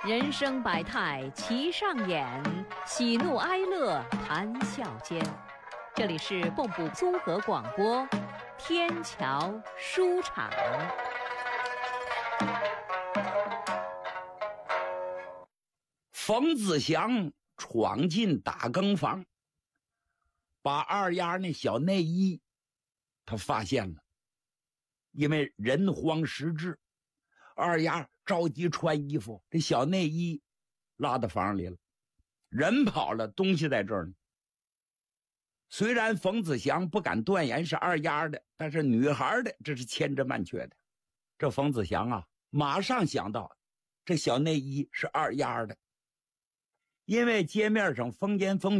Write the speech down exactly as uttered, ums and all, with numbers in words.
人生百态齐上演，喜怒哀乐谈笑间。这里是蚌埠综合广播，天桥书场。 冯子祥闯进打更房，把二丫那小内衣他发现了，因为人慌时至，二丫着急穿衣服，这小内衣拉到房里了，人跑了，东西在这儿呢。虽然冯子祥不敢断言是二丫的，但是女孩的这是千真万确的。这冯子祥啊，马上想到这小内衣是二丫的，因为街面上风言风